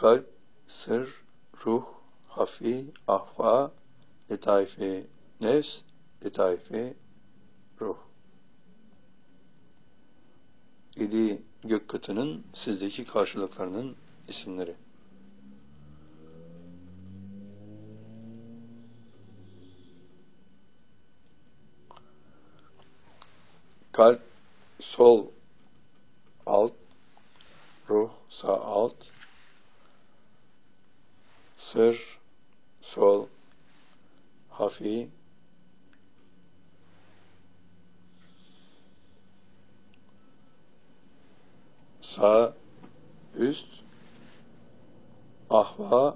kalp, sır, ruh, hafi, ahva, letaife nefs, letaife ruh. 7 gök katının sizdeki karşılıklarının isimleri. Kalp sol alt, ruh sağ alt, sır sol hafi, sağ üst, ahva